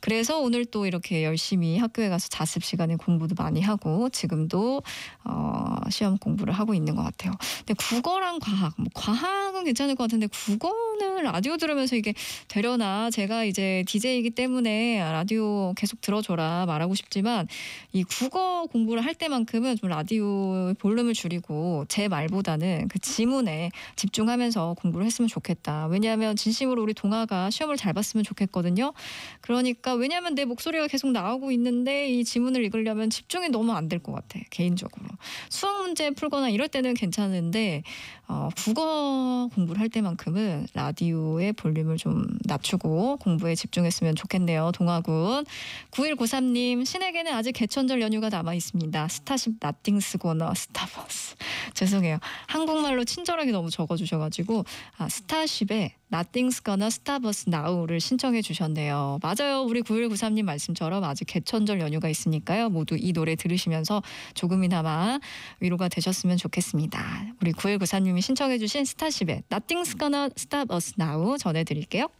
그래서 오늘 또 이렇게 열심히 학교에 가서 자습 시간에 공부도 많이 하고 지금도 시험 공부를 하고 있는 것 같아요. 근데 국어랑 과학, 뭐 과학은 괜찮을 것 같은데 국어는 라디오 들으면서 이게 되려나. 제가 이제 DJ이기 때문에 라디오 계속 들어줘라 말하고 싶지만 이 국어 공부를 할 때만큼은 좀 라디오 볼륨을 줄이고 제 말보다는 그 지문에 집중하면서 공부를 했으면 좋겠다. 왜냐하면 진심으로 우리 동아가 시험을 잘 봤으면 좋겠거든요. 그러니까 왜냐하면 내 목소리가 계속 나오고 있는데 이 지문을 읽으려면 집중이 너무 안 될 것 같아. 개인적으로. 수학 문제 풀거나 이럴 때는 괜찮은데 국어 공부를 할 때만큼은 라디오의 볼륨을 좀 낮추고 공부에 집중했으면 좋겠네요. 동아군. 9193님 신에게는 아직 개천절 연휴가 남아 있습니다. 스타쉽 나띵스고너 스타버스. 죄송해요. 한국말로 친절하게 너무 적어주셔가지고 스타쉽에 Nothing's gonna stop us now를 신청해 주셨네요. 맞아요. 우리 9193님 말씀처럼 아직 개천절 연휴가 있으니까요. 모두 이 노래 들으시면서 조금이나마 위로가 되셨으면 좋겠습니다. 우리 9194님이 신청해 주신 스타쉽의 Nothing's gonna stop us now 전해드릴게요.